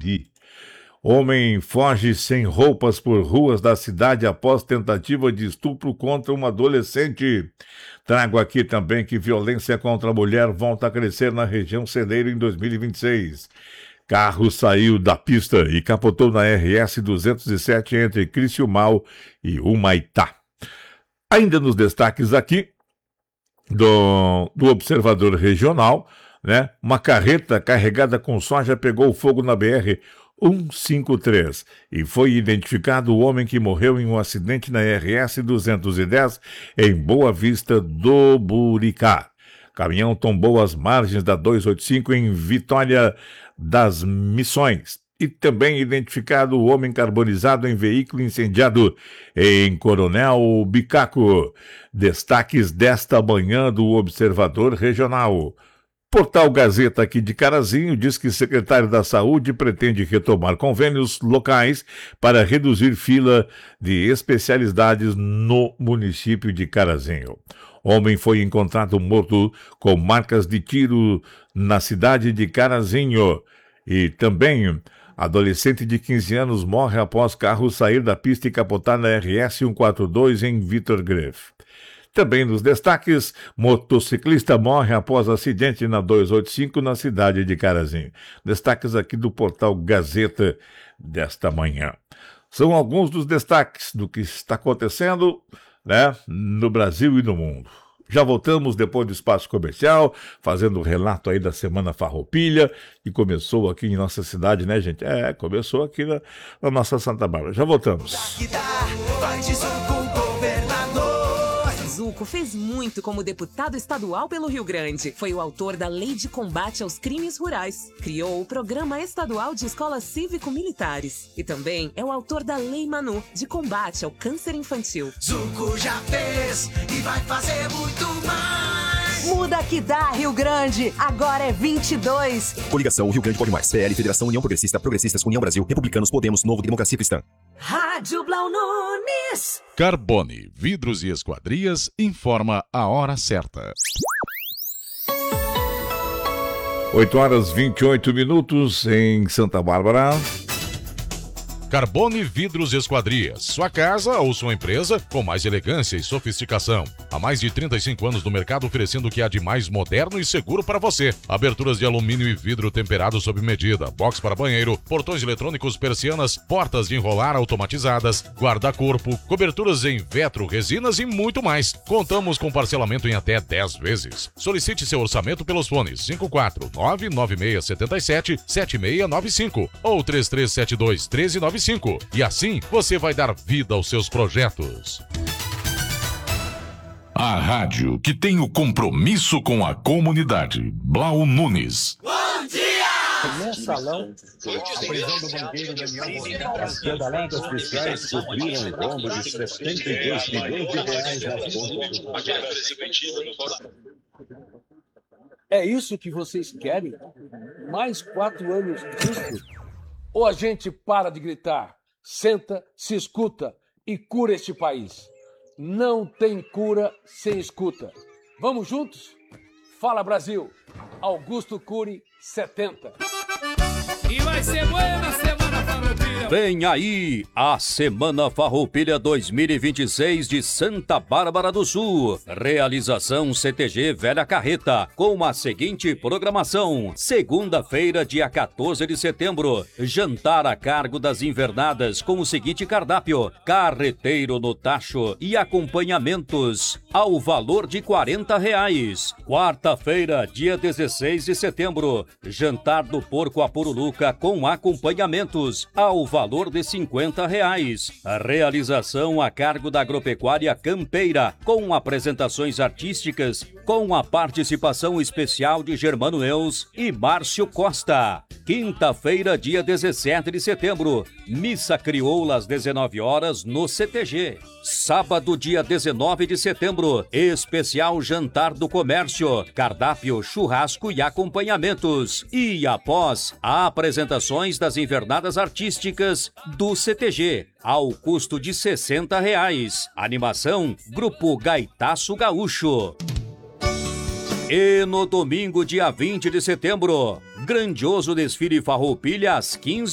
Bariri. Homem foge sem roupas por ruas da cidade após tentativa de estupro contra uma adolescente. Trago aqui também que violência contra a mulher volta a crescer na região celeiro em 2026. Carro saiu da pista e capotou na RS 207 entre Criciúmal e Humaitá. Ainda nos destaques aqui do Observador Regional, né? Uma carreta carregada com soja pegou fogo na BR 153 e foi identificado o homem que morreu em um acidente na RS 210 em Boa Vista do Buricá. Caminhão tombou às margens da 285 em Vitória das Missões. E também identificado o homem carbonizado em veículo incendiado em Coronel Bicaco. Destaques desta manhã do Observador Regional. Portal Gazeta aqui de Carazinho diz que o secretário da Saúde pretende retomar convênios locais para reduzir fila de especialidades no município de Carazinho. Homem foi encontrado morto com marcas de tiro na cidade de Carazinho. E também, adolescente de 15 anos morre após carro sair da pista e capotar na RS 142 em Vitor Greff. Também nos destaques, motociclista morre após acidente na 285 na cidade de Carazinho. Destaques aqui do Portal Gazeta desta manhã. São alguns dos destaques do que está acontecendo, né, no Brasil e no mundo. Já voltamos depois do espaço comercial, fazendo o relato aí da Semana Farroupilha, que começou aqui em nossa cidade, né, gente? Começou aqui na nossa Santa Bárbara. Já voltamos. Zuco fez muito como deputado estadual pelo Rio Grande. Foi o autor da Lei de Combate aos Crimes Rurais. Criou o Programa Estadual de Escolas Cívico-Militares. E também é o autor da Lei Manu, de combate ao câncer infantil. Zuco já fez e vai fazer muito mais. Muda que dá, Rio Grande. Agora é 22. Coligação Rio Grande Pode Mais. PL, Federação União Progressista, Progressistas, União Brasil, Republicanos, Podemos, Novo, Democracia Cristã. Rádio Blau Nunes. Carbone, vidros e esquadrias, informa a hora certa. 8h28 em Santa Bárbara. Carbone Vidros e Esquadrias. Sua casa ou sua empresa com mais elegância e sofisticação. Há mais de 35 anos no mercado oferecendo o que há de mais moderno e seguro para você. Aberturas de alumínio e vidro temperado sob medida, box para banheiro, portões eletrônicos, persianas, portas de enrolar automatizadas, guarda-corpo, coberturas em vetro, resinas e muito mais. Contamos com parcelamento em até 10 vezes. Solicite seu orçamento pelos fones 54996777695 ou 33721395. E assim você vai dar vida aos seus projetos. A rádio que tem o compromisso com a comunidade. Blau Nunes. Bom dia! Mensalão, a prisão do banqueiro Daniel Moreira. As pedaladas fiscais cobriram o rombo de 72 milhões de reais nas contas do... É isso que vocês querem? Mais 4 anos disso? Ou a gente para de gritar, senta, se escuta e cura este país? Não tem cura sem escuta. Vamos juntos? Fala, Brasil! Augusto Cury, 70. E vai ser buena Semana Farroupilha. Vem aí a Semana Farroupilha 2026 de Santa Bárbara do Sul. Realização CTG Velha Carreta, com a seguinte programação. Segunda-feira, dia 14 de setembro, jantar a cargo das invernadas com o seguinte cardápio: carreteiro no tacho e acompanhamentos ao valor de R$40. Quarta-feira, dia 16 de setembro, jantar do porco a Pururuca com acompanhamentos ao valor de R$50. A realização a cargo da Agropecuária Campeira, com apresentações artísticas, com a participação especial de Germano Eus e Márcio Costa. Quinta-feira, dia 17 de setembro, missa crioula às 19 horas no CTG. Sábado, dia 19 de setembro, especial jantar do comércio, cardápio, churrasco e acompanhamentos. E após, apresentações das invernadas artísticas do CTG, ao custo de R$60. Animação, Grupo Gaitaço Gaúcho. E no domingo, dia 20 de setembro, grandioso desfile Farroupilha às 15